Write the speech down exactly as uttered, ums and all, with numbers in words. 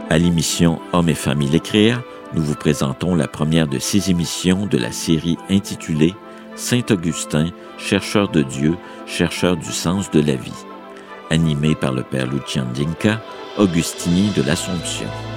À l'émission Hommes et Familles l'écrire, nous vous présentons la première de six émissions de la série intitulée Saint-Augustin, chercheur de Dieu, chercheur du sens de la vie, animée par le père Lucian Dinka, augustinien de l'Assomption.